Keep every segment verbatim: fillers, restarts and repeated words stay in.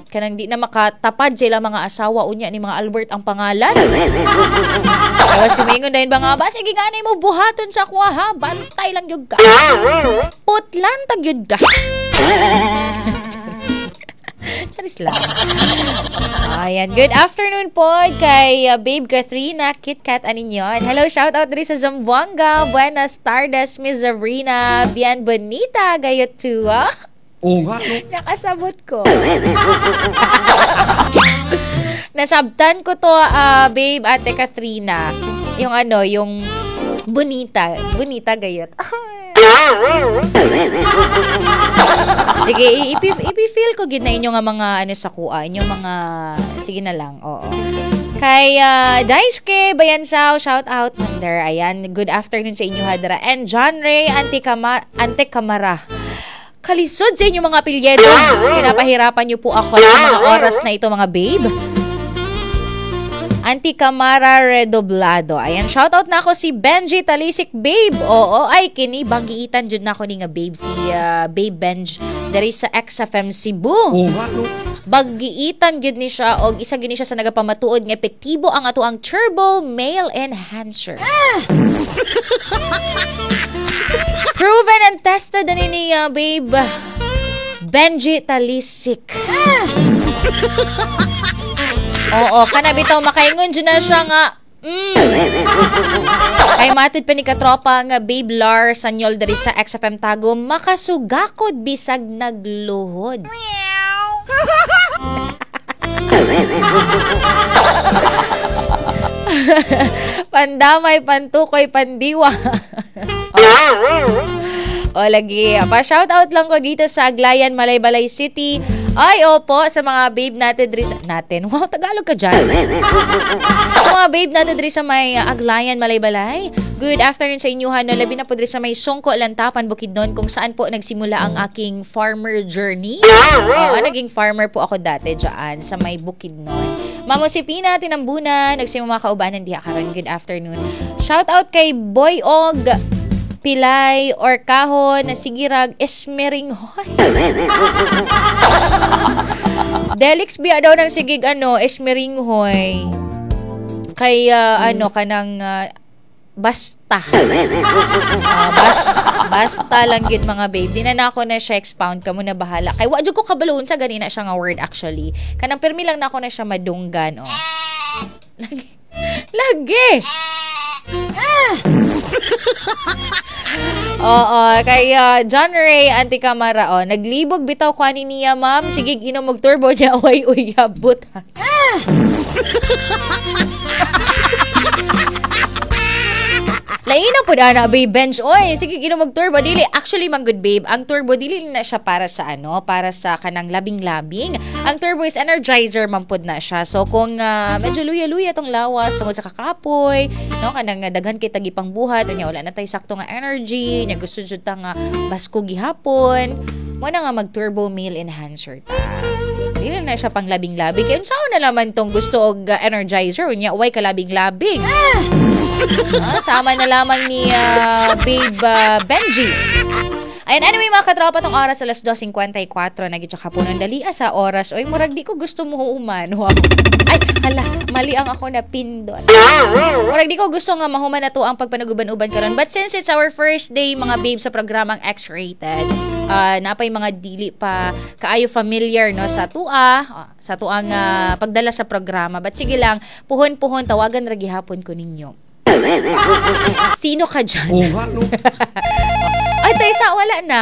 kanang di na makatapad sila mga asawa unya ni mga Albert ang pangalan. Kaya sumingon dahil ba nga ba, sige ganay mo buhaton sa kuha ha, bantay lang yun ka. Putlan tag yun ka. Charis lang. Ayan, good afternoon po kay uh, Babe Katrina KitKat aninyon. Hello, shout out diri sa Zamboanga. Buenas tardes, Miss Sabrina. Bien bonita, gayot tua. Oo nga, no? Nakasabot ko. Nasabtan ko to, uh, Babe, Ate Katrina. Yung ano, yung bonita. Bonita gayot. Sige, ipi-feel ko gid na inyo nga mga ano sa kuha, inyo mga sige na lang. Oo. Kay uh, Daisuke Bayansao, shout out there. Ayan, good afternoon sa inyo hadra. And John Ray Anticama Anticamara. Kalisod sa inyo mga apelyido. Pinapahirapan niyo po ako sa mga oras na ito mga babe. Anticamara Redoblado. Ayan, shoutout na ako si Benji Talisik, babe. Oo, ay, kini, banggiitan dyan na ako ni nga babe, si uh, Babe Benj, dari sa X F M Cebu. Oo nga, no? Banggiitan gid ni siya, o isa gid ni siya sa nagapamatuod ng epektibo ang ato ang Turbo Male Enhancer. Ah! Proven and tested na ni uh, babe Benji Talisik. Ah! Oo, kanabitaw makaingon dyan na siya nga. Mm. Kay matid pa ni katropa nga Babe Lar Sanyol dari sa X F M Tago, makasugakod bisag nagluhod. Pandamay, pantukoy, pandiwa. O lagi, pa-shoutout lang ko dito sa Aglayan, Malaybalay City. Ay, opo, sa mga babe natin diri sa... Natin? Wow, Tagalog ka dyan. Sa mga babe natin diri sa may Aglayan, Malaybalay. Good afternoon sa inyo, no? Labi na po diri sa may Songko, Lantapan, Bukidnon, kung saan po nagsimula ang aking farmer journey. Oo, naging farmer po ako dati dyan sa may Bukidnon. Mamo si Pina, Tinambunan, nagsimula mga kaubanan diha karon. Good afternoon. Shoutout kay Boy Og Pilay or Kahon na Sigirag Esmeringhoy. Delix biya daw ng sigig ano Esmeringhoy. Kay uh, ano kanang uh, basta. Uh, bas, basta lang gid mga babe. Di na na ako na siya expound ka muna bahala. Kay wa jud ko kabaloon sa ganina siya nga word actually. Kanang permi lang na ako na siya madunggan oh. Lagi. Lagi. Ah. Oo, kay uh, John Ray Anticamara, oh, naglibog bitaw ko ani niya, ma'am. Sige, inom mag turbo niya, uy, uy, abot. Ah! Laina po na na, babe bench. Oy, sige, inom mag turbo. Dili, actually, man good babe. Ang turbo, dili na siya para sa ano, para sa kanang labing-labing. Ang turbo is energizer, mampod na siya. So, kung uh, medyo luya-luya tong lawas, sungod sa kakapoy, no, kanang daghan kay tagipang buhat, nya wala na tay sakto nga energy, nya gusto jud ta nga basko gihapon, mo na nga mag-turbo meal enhancer ta. Dili na siya pang labing-labing. Kaya unsaon na naman tong gusto og uh, energizer, nya uway ka labing-labing. Ah! Ah, sama na lamang ni uh, Babe uh, Benji. Ayan, anyway mga katropa, tong oras alas dos fifty-four, nagitsa ka po ng dalia sa oras. Oy, murag di ko gusto mo human. Ay, hala, mali ang ako na pindot. Murag di ko gusto nga mahuman na to ang pagpanaguban-uban karon. But since it's our first day, mga babe, sa programang X-Rated, uh, napay mga dili pa kaayo familiar no sa tua, uh, sa tuang uh, pagdala sa programa. But sige lang, puhon-puhon, tawagan ra gihapon ko ninyo. Sino ka dyan? Oo nga, no? Ay, Taysa, wala na.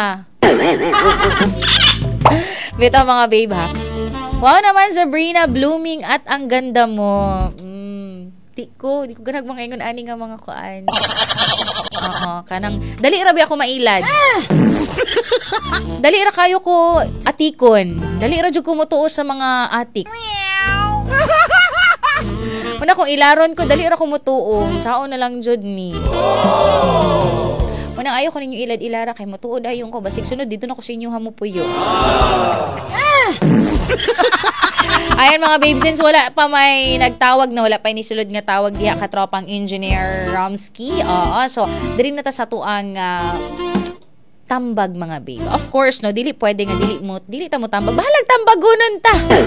Bito mga babe, ha? Wow naman, Sabrina, blooming at ang ganda mo. Mm, di ko, di ko ganag mga ingon ani nga mga kuan. Oo, kanang, dali rabi ako mailad. Dali ra kayo ko atikon. Dali ra jud ko mutuo sa mga atik. Una kung ilaron ko, dali ra ko mutuong. Sao na lang jud ni. Una ayo ko ninyo ilad-ilara kay mutuod ayon ko. Basig sunod dito na ko sa inyo hamupuyo. Ah! Ayan mga babe, since wala pa may nagtawag na, wala pa ni sulod nga tawag diha katropang Engineer Ramsky. Oo, so diri na ta sa tuang uh, tambag mga babe. Of course, no, dili pwede nga dili mo, dili ta mo tambag. Bahalag tambagonon ta.